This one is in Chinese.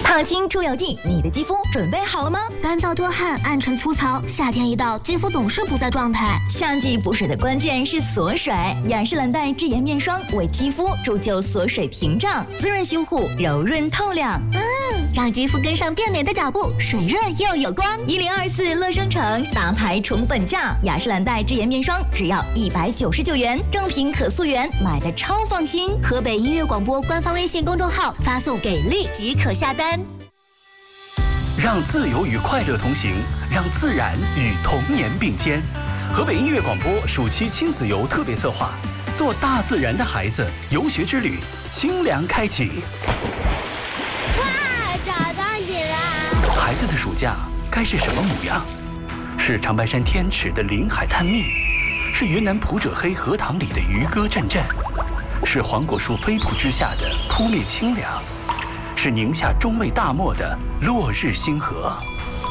烫青出油剂，你的肌肤准备好了吗？ 干燥多汗，暗沉粗糙，夏天一到，肌肤总是不在状态。 夏季补水的关键是锁水，雅诗兰黛智妍面霜为肌肤铸就锁水屏障，滋润修护，柔润透亮。 让肌肤跟上变美的脚步，水润又有光。 1024乐生城大牌宠本价，雅诗兰黛智妍面霜只要199元，正品可溯源，买的超放心。 河北音乐广播官方微信公众号发送给力即可下单。 让自由与快乐同行，让自然与童年并肩。河北音乐广播暑期亲子游特别策划，做大自然的孩子游学之旅，清凉开启。 哇，找到你啦！ 孩子的暑假该是什么模样？是长白山天池的临海探秘，是云南普者黑荷塘里的渔歌阵阵，是黄果树飞瀑之下的扑面清凉，是宁夏中卫大漠的落日星河。